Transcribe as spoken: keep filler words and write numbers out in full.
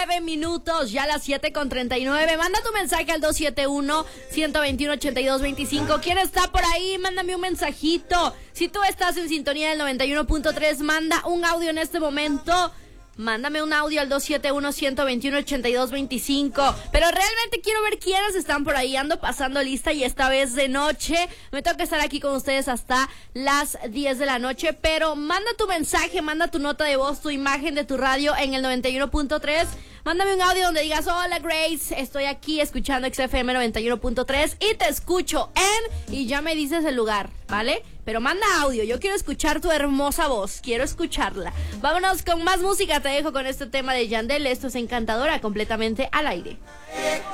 nueve minutos, ya las siete con treinta y nueve. Manda tu mensaje al dos siete uno, uno dos uno, ocho dos dos cinco. ¿Quién está por ahí? Mándame un mensajito. Si tú estás en sintonía del noventa y uno punto tres, manda un audio en este momento. Mándame un audio al dos siete uno, uno dos uno, ocho dos dos cinco. Pero realmente quiero ver quiénes están por ahí. Ando pasando lista y esta vez de noche. Me tengo que estar aquí con ustedes hasta las diez de la noche. Pero manda tu mensaje, manda tu nota de voz, tu imagen de tu radio en el noventa y uno punto tres. Mándame un audio donde digas: hola Grace, estoy aquí escuchando X F M noventa y uno punto tres y te escucho en... Y ya me dices el lugar, ¿vale? Pero manda audio, yo quiero escuchar tu hermosa voz, quiero escucharla. Vámonos con más música, te dejo con este tema de Yandel. Esto es Encantadora, completamente al aire.